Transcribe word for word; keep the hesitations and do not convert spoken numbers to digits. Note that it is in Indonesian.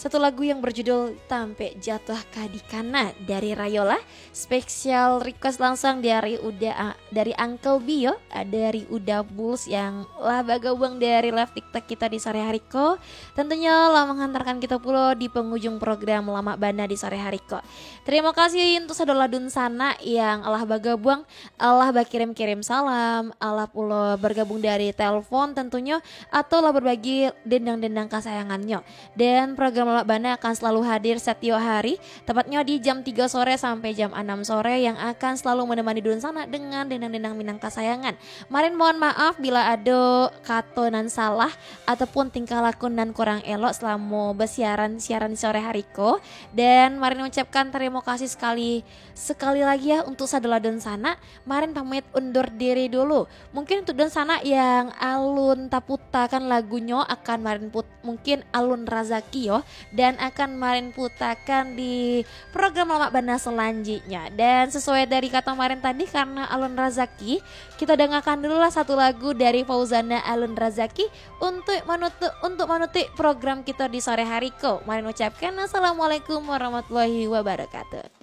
satu lagu yang berjudul Tampe Jatuh Kadikana dari Rayola. Spesial request langsung dari Uda dari Uncle Bio, dari Uda Bulls yang lah bagabung dari live TikTok kita di sore hari ko. Tentunya lah menghantarkan kita pula di penghujung program Lama Bana di sore hari ko. Terima kasih untuk saudara Dun sana yang Allah bagabung, Allah bakirim-kirim salam, Allah pula bergabung dari telepon tentunya atau lah berbagi dendang-dendang kesayangannya. Dan program Lama Bana akan selalu hadir setiap hari, tepatnya di jam tiga sore sampai jam enam sore yang akan selalu menemani Dun sana dengan dendang-dendang minang kesayangan. Marin mohon maaf bila ada kata nan salah ataupun tingkah laku nan kurang elok selama bersiaran siaran di sore hari ko. Dan Marin mengucapkan terima kasih sekali sekali lagi ya untuk saudara Dun sana. Marin pamit undur diri dulu. Mungkin untuk Dun sana yang alun taputa kan lagunya akan Marin put mungkin alun razaki yo dan akan Marin putakan di program Lama Bana selanjutnya. Dan sesuai dari kata Marin tadi, karena alun razaki, kita dengarkan dulu lah satu lagu dari Fauzana Alun Razaki untuk menutup untuk menutup program kita di sore hari ko. Marin ucapkan assalamualaikum warahmatullahi wabarakatuh.